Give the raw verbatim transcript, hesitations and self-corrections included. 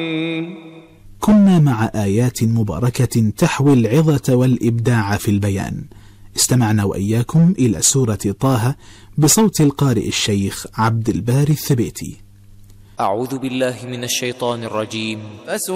كنا مع آيات مباركة تحوي العظة والإبداع في البيان. استمعنا وإياكم إلى سورة طه بصوت القارئ الشيخ عبد الباري الثبيتي. أعوذ بالله من الشيطان الرجيم.